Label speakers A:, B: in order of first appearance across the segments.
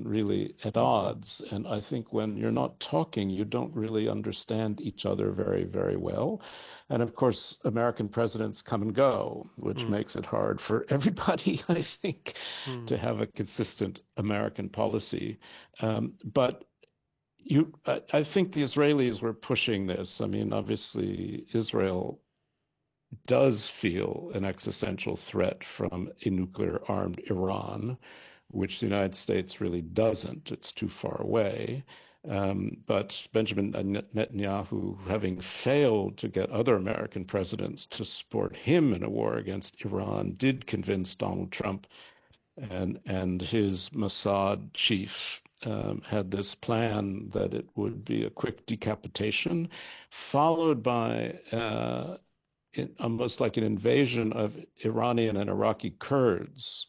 A: really at odds. And I think when you're not talking, you don't really understand each other very, very well. And of course, American presidents come and go, which
B: Mm,
A: makes it hard for everybody, I think,
B: mm,
A: to have a consistent American policy. But I think the Israelis were pushing this. I mean, obviously, Israel does feel an existential threat from a nuclear armed Iran, which the United States really doesn't. It's too far away. But Benjamin Netanyahu, having failed to get other American presidents to support him in a war against Iran, did convince Donald Trump and his Mossad chief had this plan that it would be a quick decapitation, followed by almost like an invasion of Iranian and Iraqi Kurds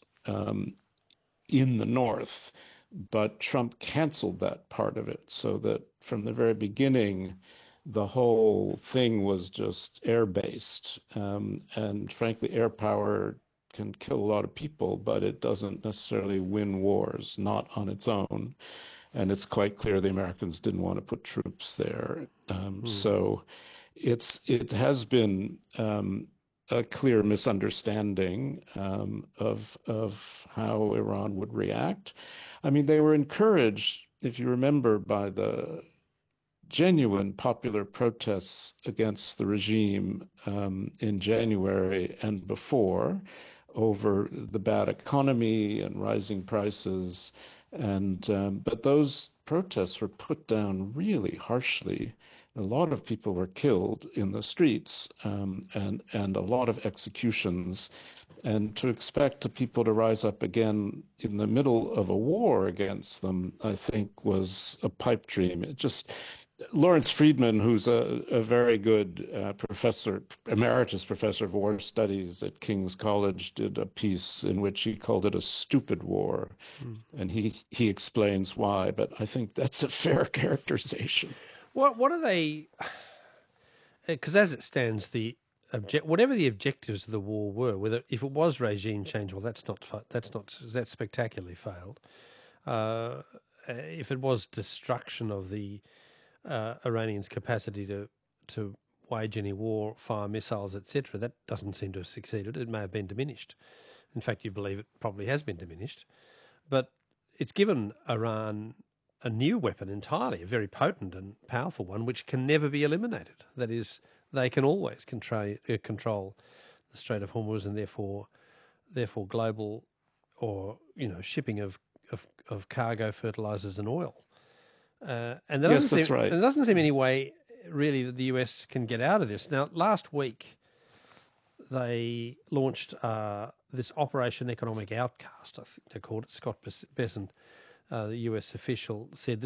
A: in the north. But Trump canceled that part of it so that from the very beginning, the whole thing was just air-based. And frankly, air power can kill a lot of people, but it doesn't necessarily win wars, not on its own. And it's quite clear the Americans didn't want to put troops there.
B: mm.
A: So it has been a clear misunderstanding of how Iran would react. I mean, they were encouraged, if you remember, by the genuine popular protests against the regime in January and before over the bad economy and rising prices. And but those protests were put down really harshly. A lot of people were killed in the streets, and a lot of executions. And to expect the people to rise up again in the middle of a war against them, I think, was a pipe dream. It just Lawrence Friedman, who's a very good professor, emeritus professor of war studies at King's College, did a piece in which he called it a stupid war,
B: Mm.
A: and he explains why. But I think that's a fair characterization.
B: What are they? Because as it stands, whatever the objectives of the war were, whether if it was regime change, well, that's spectacularly failed. Uh, if it was destruction of the Iranians' capacity to wage any war, fire missiles, etc., that doesn't seem to have succeeded. It may have been diminished. In fact, you believe it probably has been diminished. But it's given Iran a new weapon entirely, a very potent and powerful one, which can never be eliminated. That is, they can always control the Strait of Hormuz and therefore global or shipping of cargo, fertilizers, and oil. And
A: Yes, that's right.
B: there doesn't seem any way really that the US can get out of this. Now, last week they launched this Operation Economic Outcast, I think they called it. Scott Bessent, the US official, said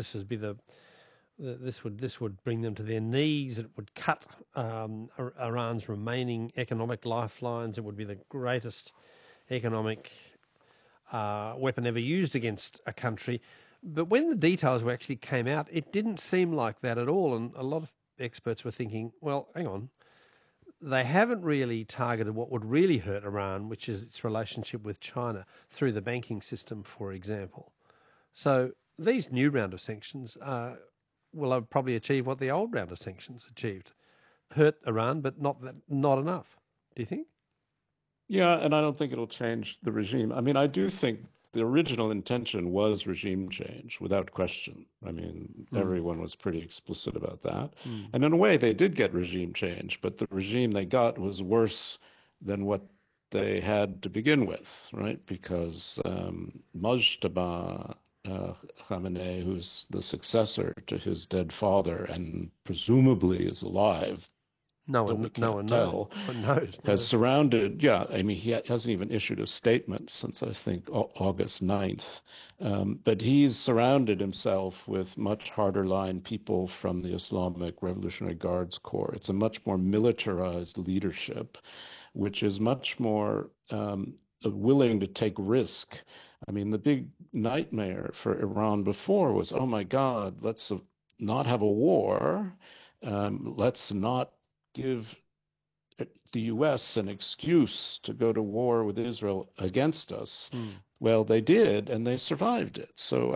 B: this would bring them to their knees. It would cut Iran's remaining economic lifelines. It would be the greatest economic weapon ever used against a country. But when the details actually came out, it didn't seem like that at all. And a lot of experts were thinking, well, hang on, they haven't really targeted what would really hurt Iran, which is its relationship with China through the banking system, for example. So these new round of sanctions will probably achieve what the old round of sanctions achieved: hurt Iran, but not enough. Do you think?
A: Yeah, and I don't think it'll change the regime. I mean, I do think the original intention was regime change, without question. I mean,
B: Mm,
A: everyone was pretty explicit about that.
B: mm,
A: And in a way, they did get regime change, but the regime they got was worse than what they had to begin with, right? Because Mojtaba Khamenei, who's the successor to his dead father and presumably is alive, though we
B: no
A: can't
B: one knows.
A: tell,
B: No one knows.
A: has
B: No.
A: surrounded, yeah, I mean, he hasn't even issued a statement since I think August 9th. But he's surrounded himself with much harder line people from the Islamic Revolutionary Guards Corps. It's a much more militarized leadership, which is much more willing to take risk. I mean, the big nightmare for Iran before was, oh my God, let's not have a war. Let's not give the US an excuse to go to war with Israel against us.
B: Mm.
A: Well, they did, and they survived it. So